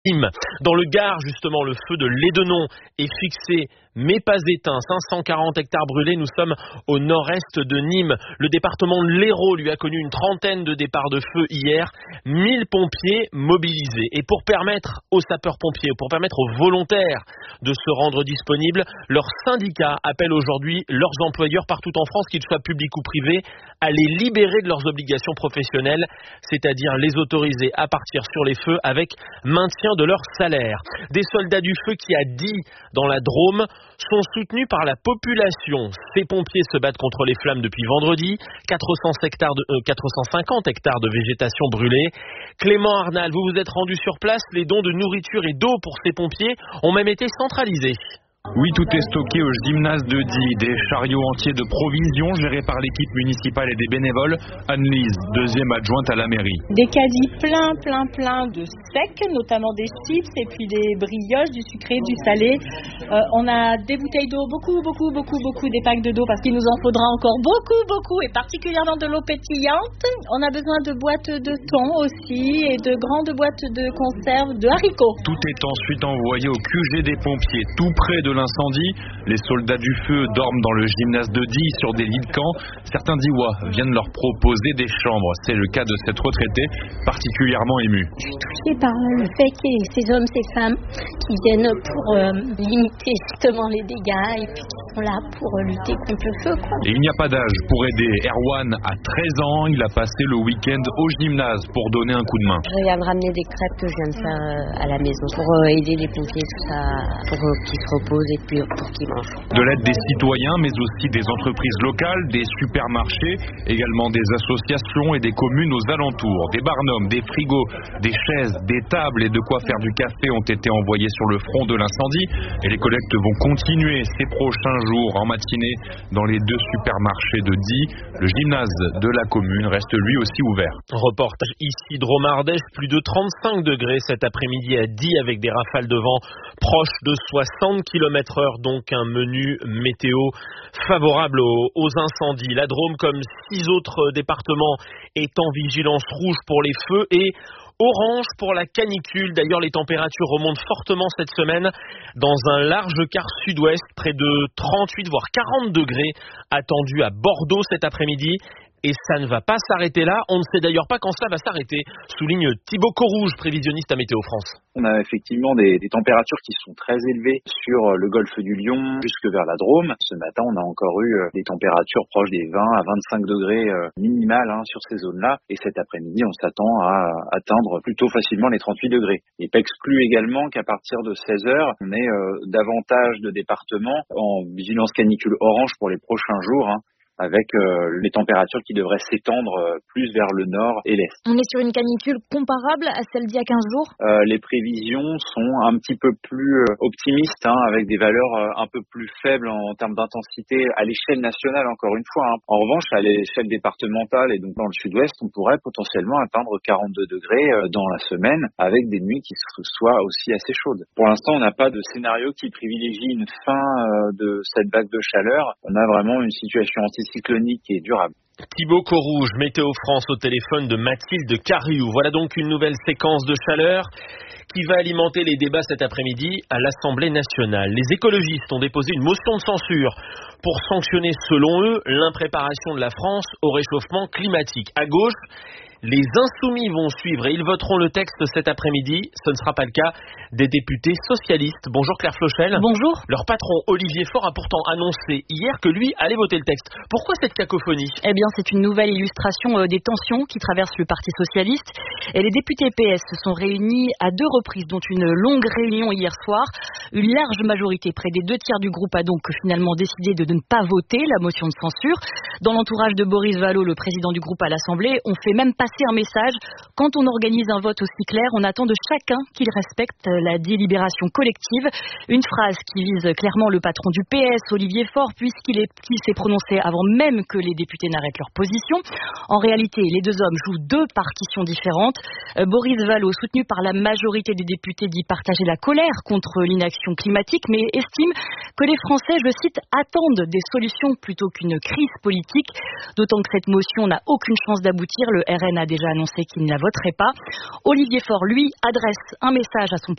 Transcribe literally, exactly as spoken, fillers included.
Nîmes. Dans le Gard, justement, le feu de Lédenon est fixé mais pas éteint. cinq cent quarante hectares brûlés, nous sommes au nord-est de Nîmes. Le département de l'Hérault lui a connu une trentaine de départs de feu hier, mille pompiers mobilisés. Et pour permettre aux sapeurs-pompiers, pour permettre aux volontaires de se rendre disponibles, leur syndicat appelle aujourd'hui leurs employeurs partout en France, qu'ils soient publics ou privés, à les libérer de leurs obligations professionnelles, c'est-à-dire les autoriser à partir sur les feux avec maintien de leur salaire. Des soldats du feu qui, à Die, dans la Drôme, sont soutenus par la population. Ces pompiers se battent contre les flammes depuis vendredi. quatre cents hectares de, euh, quatre cent cinquante hectares de végétation brûlée. Clément Arnal, vous vous êtes rendu sur place. Les dons de nourriture et d'eau pour ces pompiers ont même été centralisés. Oui, tout est stocké au gymnase de Die. Des chariots entiers de provisions gérés par l'équipe municipale et des bénévoles. Anne-Lise, deuxième adjointe à la mairie. Des caddies plein, plein, plein de secs, notamment des chips et puis des brioches, du sucré, du salé. Euh, on a des bouteilles d'eau, beaucoup, beaucoup, beaucoup, beaucoup, des packs de d'eau parce qu'il nous en faudra encore beaucoup, beaucoup et particulièrement de l'eau pétillante. On a besoin de boîtes de thon aussi et de grandes boîtes de conserve de haricots. Tout est ensuite envoyé au Q G des pompiers, tout près de l'incendie. Les soldats du feu dorment dans le gymnase de Die sur des lits de camp. Certains Diois viennent leur proposer des chambres. C'est le cas de cette retraitée particulièrement émue. Je suis touchée par le fait qu'il y ait ces hommes, ces femmes qui viennent pour euh, limiter justement les dégâts et puis qui sont là pour euh, lutter contre le feu, quoi. Et il n'y a pas d'âge pour aider. Erwan a treize ans. Il a passé le week-end au gymnase pour donner un coup de main. Je viens de ramener des crêpes que je viens de faire euh, à la maison pour euh, aider les pompiers, tout ça, pour euh, qu'ils se reposent et puis pour qu'ils mangent. De l'aide des citoyens, mais aussi des entreprises locales, des supermarchés, également des associations et des communes aux alentours. Des barnums, des frigos, des chaises, des tables et de quoi faire du café ont été envoyés sur le front de l'incendie. Et les collectes vont continuer ces prochains jours en matinée dans les deux supermarchés de Die. Le gymnase de la commune reste lui aussi ouvert. Reportage ici Drôme-Ardèche, plus de trente-cinq degrés cet après-midi à Die avec des rafales de vent proches de soixante kilomètres heure, donc un menu météo favorable aux, aux incendies. La Drôme, comme six autres départements, est en vigilance rouge pour les feux et orange pour la canicule. D'ailleurs, les températures remontent fortement cette semaine dans un large quart sud-ouest, près de trente-huit voire quarante degrés attendus à Bordeaux cet après-midi. Et ça ne va pas s'arrêter là. On ne sait d'ailleurs pas quand ça va s'arrêter, souligne Thibaut Corouge, prévisionniste à Météo France. On a effectivement des, des températures qui sont très élevées sur le golfe du Lion jusque vers la Drôme. Ce matin, on a encore eu des températures proches des vingt à vingt-cinq degrés minimales hein, sur ces zones-là. Et cet après-midi, on s'attend à atteindre plutôt facilement les trente-huit degrés. Il n'est pas exclu également qu'à partir de seize heures, on ait euh, davantage de départements en vigilance canicule orange pour les prochains jours, hein, avec euh, les températures qui devraient s'étendre euh, plus vers le nord et l'est. On est sur une canicule comparable à celle d'il y a quinze jours ? euh, Les prévisions sont un petit peu plus euh, optimistes, hein, avec des valeurs euh, un peu plus faibles en, en termes d'intensité à l'échelle nationale, encore une fois. Hein. En revanche, à l'échelle départementale et donc dans le sud-ouest, on pourrait potentiellement atteindre quarante-deux degrés euh, dans la semaine, avec des nuits qui soient aussi assez chaudes. Pour l'instant, on n'a pas de scénario qui privilégie une fin euh, de cette vague de chaleur. On a vraiment une situation anti cyclonique et durable. Thibaut Corouge, Météo France au téléphone de Mathilde Cariou. Voilà donc une nouvelle séquence de chaleur qui va alimenter les débats cet après-midi à l'Assemblée nationale. Les écologistes ont déposé une motion de censure pour sanctionner, selon eux, l'impréparation de la France au réchauffement climatique. À gauche, les insoumis vont suivre et ils voteront le texte cet après-midi. Ce ne sera pas le cas des députés socialistes. Bonjour Claire Flochel. Bonjour. Leur patron Olivier Faure a pourtant annoncé hier que lui allait voter le texte. Pourquoi cette cacophonie ? Eh bien, c'est une nouvelle illustration euh, des tensions qui traversent le Parti socialiste. Et les députés P S se sont réunis à deux reprises, dont une longue réunion hier soir. Une large majorité, près des deux tiers du groupe, a donc finalement décidé de ne pas voter la motion de censure. Dans l'entourage de Boris Vallaud, le président du groupe à l'Assemblée, on fait même passer un message. Quand on organise un vote aussi clair, on attend de chacun qu'il respecte la délibération collective. Une phrase qui vise clairement le patron du P S, Olivier Faure, puisqu'il est, qu'il s'est prononcé avant même que les députés n'arrêtent leur position. En réalité, les deux hommes jouent deux partitions différentes. Euh, Boris Vallaud, soutenu par la majorité des députés, dit partager la colère contre l'inaction climatique, mais estime que les Français, je cite, attendent des solutions plutôt qu'une crise politique, d'autant que cette motion n'a aucune chance d'aboutir. Le R N a déjà annoncé qu'il ne la voterait pas. Olivier Faure, lui, adresse un message à son